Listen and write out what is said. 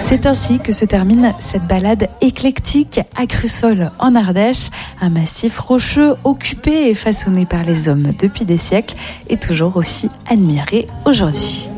C'est ainsi que se termine cette balade éclectique à Crussol en Ardèche, un massif rocheux occupé et façonné par les hommes depuis des siècles et toujours aussi admiré aujourd'hui.